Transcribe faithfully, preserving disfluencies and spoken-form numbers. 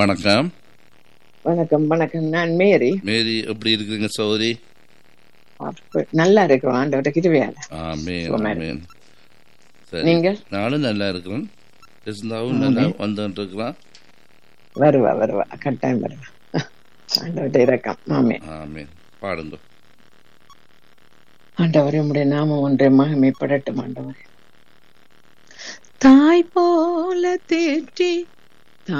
வணக்கம். வணக்கம் வணக்கம். நான் மேரி. மேரி, எப்படி இருக்கிறீங்க சௌரி? அப்ப நல்லா இருக்கிறோம் ஆண்டவர்கிட்ட கிருபையால. ஆமென், சுகமா ஆமென். சரி, நீங்கள்? நானும் நல்லா இருக்கிறேன். இருந்தாவும் நல்லா வந்துட்டு இருக்கிறான். வருவா வருவா கட்டாயம் வருவா. ஆண்டவர்கிட்ட இறக்கம். ஆமே. ஆமென். பாடுங்க. ஆண்டவரே உம்முடைய நாமம் ஒன்றை மகிமைப்படட்டும் ஆண்டவரே. தாய் போல தேற்றி